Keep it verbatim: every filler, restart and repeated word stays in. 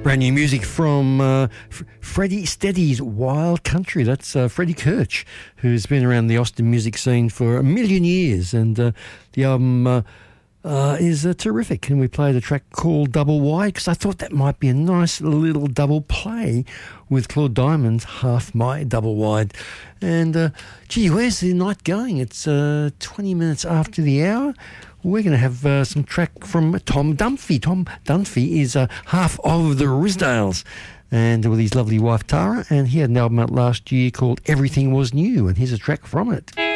Brand new music from uh, F- Freddie Steady's Wild Country. That's uh, Freddie Kirch, who's been around the Austin music scene for a million years. And uh, the album uh, uh, is uh, terrific. And we played a track called Double Wide because I thought that might be a nice little double play with Claude Diamond's Half My Double Wide. And uh, gee, where's the night going? It's uh, twenty minutes after the hour. We're going to have uh, some track from Tom Dunphy. Tom Dunphy is uh, half of the Risdales, and with his lovely wife Tara, and he had an album out last year called Everything Was New, and here's a track from it.